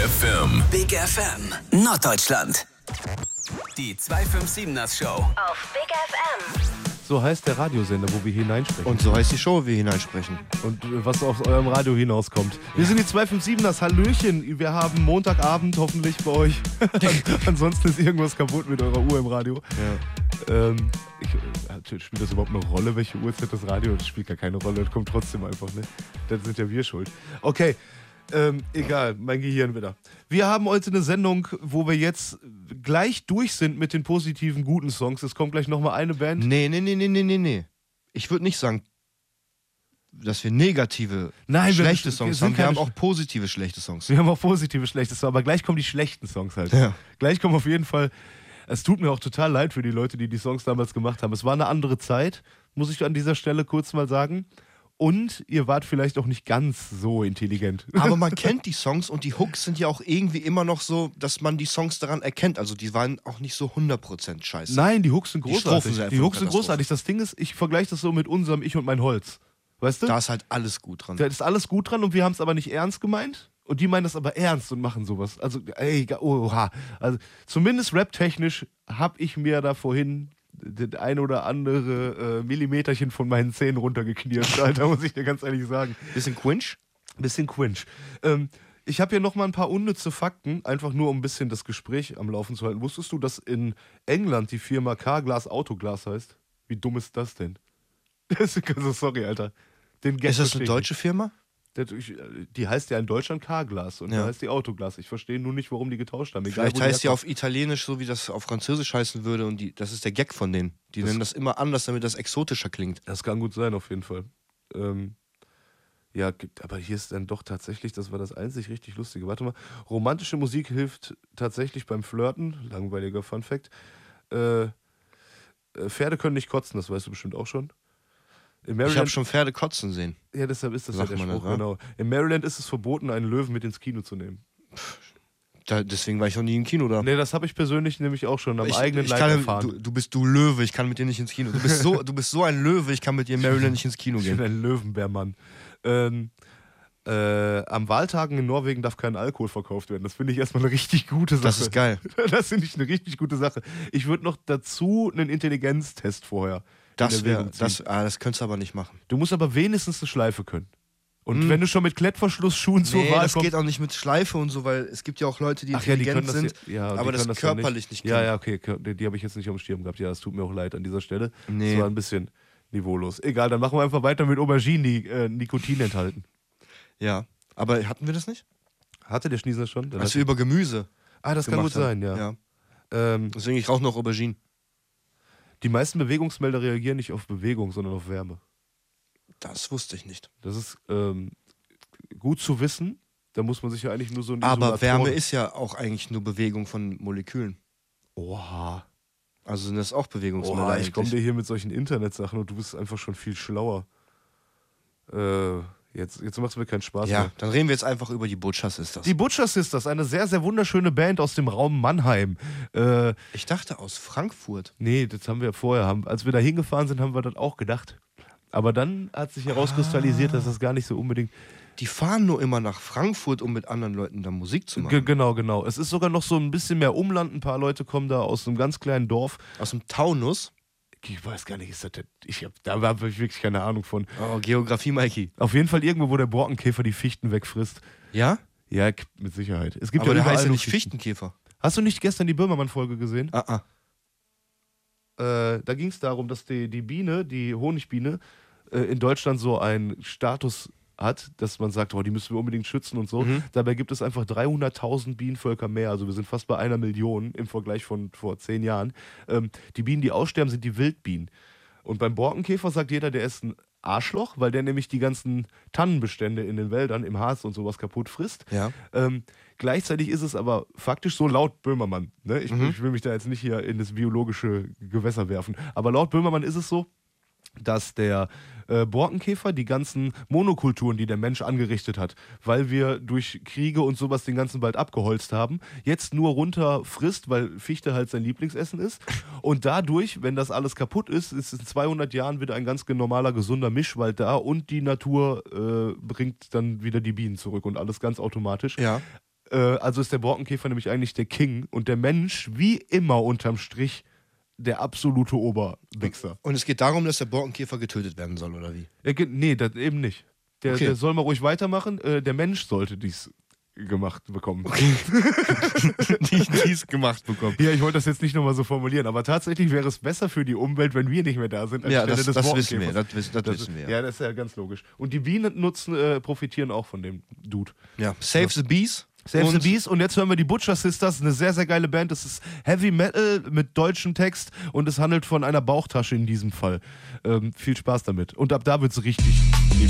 FM. Big FM, Norddeutschland. Die 257ers Show. Auf Big FM. So heißt der Radiosender, wo wir hineinsprechen. Und so heißt die Show, wo wir hineinsprechen. Und was aus eurem Radio hinauskommt. Wir sind die 257ers, Hallöchen. Wir haben Montagabend hoffentlich bei euch. Ansonsten ist irgendwas kaputt mit eurer Uhr im Radio. Ja. Spielt das überhaupt eine Rolle, welche Uhrzeit das Radio? Das spielt gar keine Rolle, das kommt trotzdem einfach, ne? Dann sind ja wir schuld. Okay, egal, mein Gehirn wieder. Wir haben heute eine Sendung, wo wir jetzt gleich durch sind mit den positiven, guten Songs. Es kommt gleich nochmal eine Band. Nee. Ich würde nicht sagen, dass wir negative, schlechte Songs haben. Wir haben auch positive, schlechte Songs. Wir haben auch positive, schlechte Songs, aber gleich kommen die schlechten Songs halt. Ja. Gleich kommen auf jeden Fall... Es tut mir auch total leid für die Leute, die die Songs damals gemacht haben. Es war eine andere Zeit, muss ich an dieser Stelle kurz mal sagen. Und ihr wart vielleicht auch nicht ganz so intelligent. Aber man kennt die Songs und die Hooks sind ja auch irgendwie immer noch so, dass man die Songs daran erkennt. Also die waren auch nicht so 100% scheiße. Nein, die Hooks sind großartig. Die Hooks sind großartig. Das Ding ist, ich vergleiche das so mit unserem Ich und mein Holz. Weißt du? Da ist halt alles gut dran. Da ist alles gut dran und wir haben es aber nicht ernst gemeint. Und die meinen das aber ernst und machen sowas. Also, oha. Also, zumindest rap-technisch habe ich mir da vorhin das ein oder andere Millimeterchen von meinen Zähnen runtergeknirscht, Alter, muss ich dir ganz ehrlich sagen. Bisschen Quinch? Bisschen Quinch. Ich habe hier nochmal ein paar unnütze Fakten, einfach nur um ein bisschen das Gespräch am Laufen zu halten. Wusstest du, dass in England die Firma Carglass Autoglas heißt? Wie dumm ist das denn? Also, sorry, Alter. Ist das eine deutsche Firma? Die heißt ja in Deutschland Carglass und da heißt die Autoglas. Ich verstehe nur nicht, warum die getauscht haben. Vielleicht heißt die auf Italienisch so, wie das auf Französisch heißen würde und das ist der Gag von denen. Die nennen das immer anders, damit das exotischer klingt. Das kann gut sein, auf jeden Fall. Ja, aber hier ist dann doch tatsächlich, das war das einzig richtig Lustige. Warte mal, romantische Musik hilft tatsächlich beim Flirten. Langweiliger Funfact. Pferde können nicht kotzen, das weißt du bestimmt auch schon. Ich habe schon Pferde kotzen sehen. Ja, deshalb ist das ja der Spruch, genau. In Maryland ist es verboten, einen Löwen mit ins Kino zu nehmen. Deswegen war ich noch nie im Kino da. Nee, das habe ich persönlich nämlich auch schon am eigenen Leib erfahren. Du bist Löwe, ich kann mit dir nicht ins Kino. Du bist so ein Löwe, ich kann mit dir in Maryland nicht ins Kino gehen. Ich bin ein Löwenbärmann. Am Wahltagen in Norwegen darf kein Alkohol verkauft werden. Das finde ich erstmal eine richtig gute Sache. Das ist geil. Das finde ich eine richtig gute Sache. Ich würde noch dazu einen Intelligenztest vorher. Das könntest du aber nicht machen. Du musst aber wenigstens eine Schleife können. Und wenn du schon mit Klettverschlussschuhen zur Wahl kommst... das geht auch nicht mit Schleife und so, weil es gibt ja auch Leute, die intelligent sind, aber das körperlich nicht können. Ja, okay, die habe ich jetzt nicht auf dem Schirm gehabt. Ja, das tut mir auch leid an dieser Stelle. Nee. Das war ein bisschen niveaulos. Egal, dann machen wir einfach weiter mit Auberginen, die Nikotin enthalten. Ja, aber hatten wir das nicht? Hatte der Schnieser schon? Als wir über Gemüse das kann gut sein, ja. Deswegen, ich rauche noch Auberginen. Die meisten Bewegungsmelder reagieren nicht auf Bewegung, sondern auf Wärme. Das wusste ich nicht. Das ist gut zu wissen. Da muss man sich ja eigentlich nur so... Aber Wärme ist ja auch eigentlich nur Bewegung von Molekülen. Oha. Also sind das auch Bewegungsmelder eigentlich. Ich komme dir hier mit solchen Internetsachen und du bist einfach schon viel schlauer. Jetzt macht es mir keinen Spaß mehr. Dann reden wir jetzt einfach über die Butcher Sisters. Die Butcher Sisters, eine sehr, sehr wunderschöne Band aus dem Raum Mannheim. Ich dachte aus Frankfurt. Nee, das haben wir vorher. Als wir da hingefahren sind, haben wir das auch gedacht. Aber dann hat sich herauskristallisiert, dass das gar nicht so unbedingt... Die fahren nur immer nach Frankfurt, um mit anderen Leuten da Musik zu machen. Genau. Es ist sogar noch so ein bisschen mehr Umland. Ein paar Leute kommen da aus einem ganz kleinen Dorf. Aus dem Taunus? Ich weiß gar nicht, da habe ich wirklich keine Ahnung von. Oh, Geografie, Mikey. Auf jeden Fall irgendwo, wo der Borkenkäfer die Fichten wegfrisst. Ja? Ja, mit Sicherheit. Es gibt aber der überall heißt ja nicht Fichten. Fichtenkäfer. Hast du nicht gestern die Böhmermann-Folge gesehen? Da ging es darum, dass die Biene, die Honigbiene, in Deutschland so einen Status hat, dass man sagt, die müssen wir unbedingt schützen und so. Dabei gibt es einfach 300.000 Bienenvölker mehr. Also wir sind fast bei 1 Million im Vergleich von vor 10 Jahren. Die Bienen, die aussterben, sind die Wildbienen. Und beim Borkenkäfer sagt jeder, der ist ein Arschloch, weil der nämlich die ganzen Tannenbestände in den Wäldern, im Harz und sowas kaputt frisst. Ja. Gleichzeitig ist es aber faktisch so laut Böhmermann. Ne? Ich will mich da jetzt nicht hier in das biologische Gewässer werfen. Aber laut Böhmermann ist es so, dass der Borkenkäfer die ganzen Monokulturen, die der Mensch angerichtet hat, weil wir durch Kriege und sowas den ganzen Wald abgeholzt haben, jetzt nur runter frisst, weil Fichte halt sein Lieblingsessen ist. Und dadurch, wenn das alles kaputt ist, ist in 200 Jahren wieder ein ganz normaler, gesunder Mischwald da und die Natur bringt dann wieder die Bienen zurück und alles ganz automatisch. Ja. Also ist der Borkenkäfer nämlich eigentlich der King und der Mensch, wie immer unterm Strich, der absolute Oberwichser. Und es geht darum, dass der Borkenkäfer getötet werden soll, oder wie? Nee, das eben nicht. Der soll mal ruhig weitermachen. Der Mensch sollte dies gemacht bekommen. Okay. dies gemacht bekommen. Ja, ich wollte das jetzt nicht nochmal so formulieren, aber tatsächlich wäre es besser für die Umwelt, wenn wir nicht mehr da sind. Ja, das wissen wir. Das wissen wir. Ja, das ist ja ganz logisch. Und die Bienen profitieren auch von dem Dude. Ja, Save the Bees. Save the Bees. Und jetzt hören wir die Butcher Sisters, eine sehr, sehr geile Band. Das ist Heavy Metal mit deutschem Text und es handelt von einer Bauchtasche in diesem Fall. Viel Spaß damit. Und ab da wird's richtig.